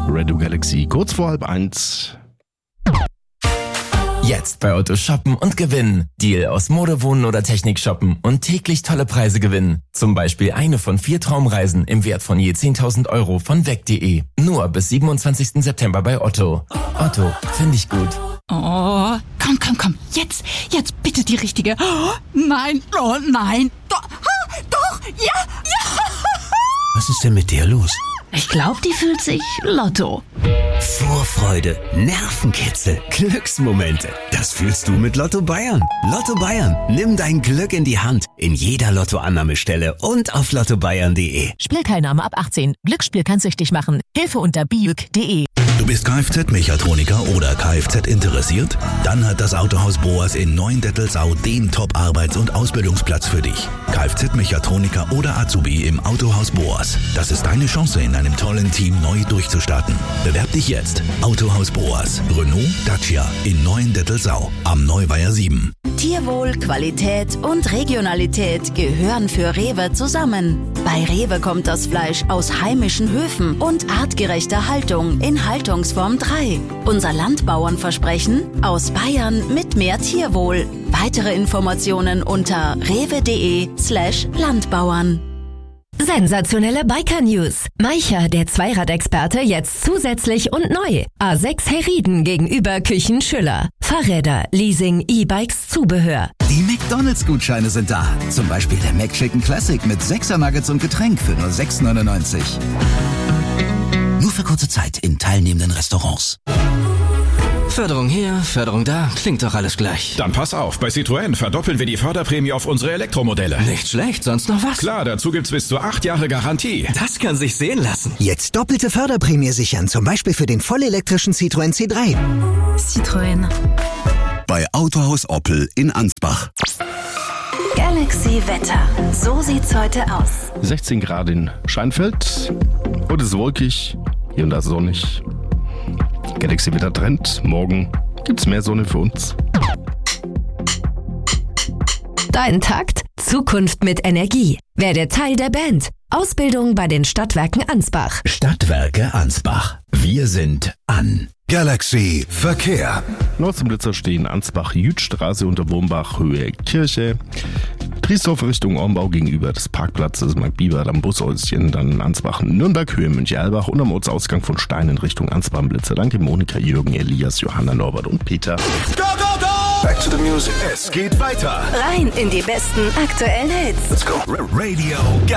Radio Galaxy, kurz vor 12:30. Jetzt bei Otto shoppen und gewinnen. Deal aus Mode, Wohnen oder Technik shoppen und täglich tolle Preise gewinnen. Zum Beispiel eine von 4 Traumreisen im Wert von je 10.000 € von weg.de. Nur bis 27. September bei Otto. Otto, finde ich gut. Oh, komm. Jetzt bitte die richtige. Oh, nein, Doch, ja. Was ist denn mit der los? Ich glaube, die fühlt sich Lotto. Vorfreude, Nervenkitzel, Glücksmomente. Das fühlst du mit Lotto Bayern. Lotto Bayern, nimm dein Glück in die Hand. In jeder Lottoannahmestelle und auf lottobayern.de. Spielteilnahme ab 18. Glücksspiel kann süchtig machen. Hilfe unter biuk.de. Du bist Kfz-Mechatroniker oder Kfz interessiert? Dann hat das Autohaus Boas in Neuendettelsau den Top-Arbeits- und Ausbildungsplatz für dich. Kfz-Mechatroniker oder Azubi im Autohaus Boas. Das ist deine Chance, in einem tollen Team neu durchzustarten. Bewerb dich jetzt. Autohaus Boas. Renault, Dacia in Neuendettelsau am Neuweiher 7. Tierwohl, Qualität und Regionalität gehören für Rewe zusammen. Bei Rewe kommt das Fleisch aus heimischen Höfen und artgerechter Haltung in Haltungsform 3. Unser Landbauernversprechen: aus Bayern mit mehr Tierwohl. Weitere Informationen unter rewe.de/Landbauern. Sensationelle Biker-News. Maicher, der Zweiradexperte, jetzt zusätzlich und neu. A6 Herrieden gegenüber Küchen Schüller. Fahrräder, Leasing, E-Bikes, Zubehör. Die McDonalds-Gutscheine sind da. Zum Beispiel der McChicken Classic mit 6er Nuggets und Getränk für nur 6,99. Nur für kurze Zeit in teilnehmenden Restaurants. Förderung hier, Förderung da, klingt doch alles gleich. Dann pass auf, bei Citroën verdoppeln wir die Förderprämie auf unsere Elektromodelle. Nicht schlecht, sonst noch was? Klar, dazu gibt's bis zu 8 Jahre Garantie. Das kann sich sehen lassen. Jetzt doppelte Förderprämie sichern, zum Beispiel für den vollelektrischen Citroën C3. Citroën. Bei Autohaus Oppel in Ansbach. Galaxy Wetter. So sieht's heute aus. 16 Grad in Scheinfeld. Heute ist es wolkig, hier und da sonnig. Galaxy Wetter Trend. Morgen gibt's mehr Sonne für uns. Dein Takt? Zukunft mit Energie. Werde Teil der Band. Ausbildung bei den Stadtwerken Ansbach. Stadtwerke Ansbach. Wir sind an. Galaxy Verkehr. Noch zum Blitzer stehen Ansbach, Jütstraße unter Wurmbach, Höhe Kirche. Triesdorf Richtung Ornbau gegenüber des Parkplatzes Mark Bieber am Bushäuschen, dann Ansbach, Nürnberg, Höhe München-Erlbach und am Ortsausgang von Stein in Richtung Ansbach am Blitzer. Danke Monika, Jürgen, Elias, Johanna, Norbert und Peter. Go, go, go! Back to the music. Es geht weiter. Rein in die besten aktuellen Hits. Let's go. Radio